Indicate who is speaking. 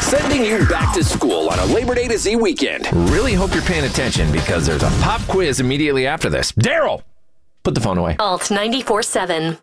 Speaker 1: Sending you back to school on a Labor Day to Z weekend.
Speaker 2: Really hope you're paying attention because there's a pop quiz immediately after this. Daryl, put the phone away.
Speaker 3: Alt 94.7.